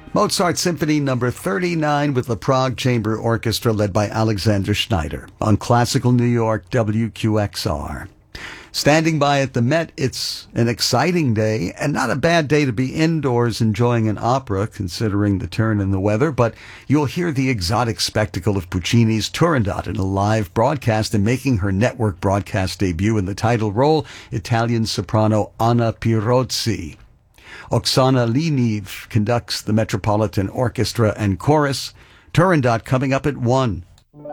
Mozart Symphony Number 39 with the Prague Chamber Orchestra led by Alexander Schneider on Classical New York WQXR. Standing by at the Met, it's an exciting day and not a bad day to be indoors enjoying an opera considering the turn in the weather, but you'll hear the exotic spectacle of Puccini's Turandot in a live broadcast and making her network broadcast debut in the title role, Italian soprano Anna Pirozzi. Oksana Liniv conducts the Metropolitan Orchestra and Chorus. Turandot coming up at 1.